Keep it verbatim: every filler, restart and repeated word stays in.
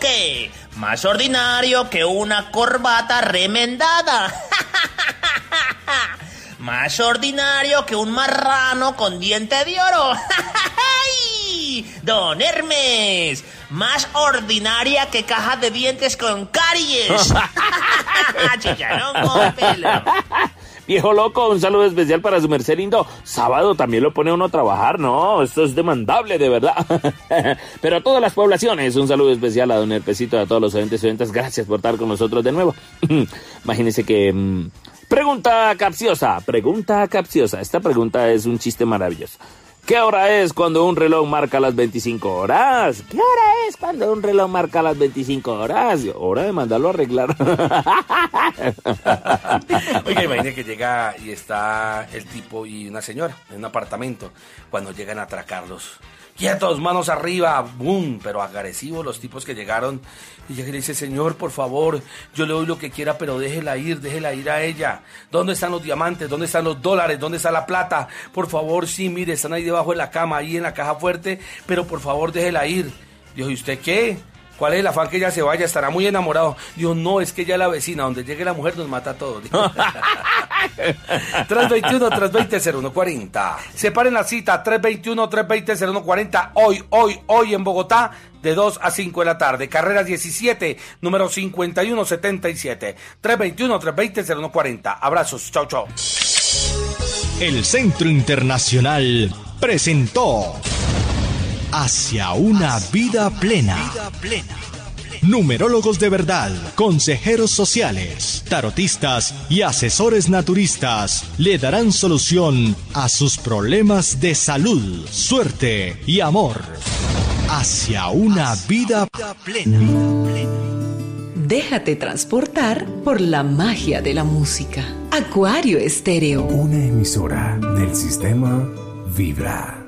qué? Más ordinario que una corbata remendada. Más ordinario que un marrano con diente de oro. Don Hermes, más ordinaria que caja de dientes con caries. Chicharrón con pelo. Viejo loco, un saludo especial para su merced lindo. Sábado también lo pone uno a trabajar, ¿no? Esto es demandable, de verdad. Pero a todas las poblaciones, un saludo especial a don Herpesito y a todos los oyentes y oyentas. Gracias por estar con nosotros de nuevo. Imagínense que... Mmm, pregunta capciosa, pregunta capciosa. Esta pregunta es un chiste maravilloso. ¿Qué hora es cuando un reloj marca las veinticinco horas? ¿Qué hora es cuando un reloj marca las veinticinco horas? Hora de mandarlo a arreglar. Oiga, imagínate que llega y está el tipo y una señora en un apartamento cuando llegan a atracarlos. Quietos, manos arriba, boom, pero agresivos los tipos que llegaron. Y llega y le dice, señor, por favor, yo le doy lo que quiera, pero déjela ir, déjela ir a ella. ¿Dónde están los diamantes? ¿Dónde están los dólares? ¿Dónde está la plata? Por favor, sí, mire, están ahí debajo de la cama, ahí en la caja fuerte, pero por favor, déjela ir. Dijo, ¿y usted qué? ¿Cuál es el afán que ella se vaya? Estará muy enamorado. Dijo, no, es que ella es la vecina, donde llegue la mujer nos mata a todos. tres veintiuno, tres veinte, cero uno cuarenta. Separen la cita, tres veintiuno, tres veinte, cero uno cuarenta. Hoy, hoy, hoy en Bogotá, de dos a cinco de la tarde. Carreras diecisiete, número cincuenta y uno setenta y siete. tres veintiuno, tres veinte, cero uno cuarenta. Abrazos, chau, chau. El Centro Internacional presentó Hacia una vida plena. Numerólogos de verdad, consejeros sociales, tarotistas y asesores naturistas le darán solución a sus problemas de salud, suerte y amor. Hacia una vida plena. Déjate transportar por la magia de la música. Acuario Estéreo. Una emisora del sistema Vibra.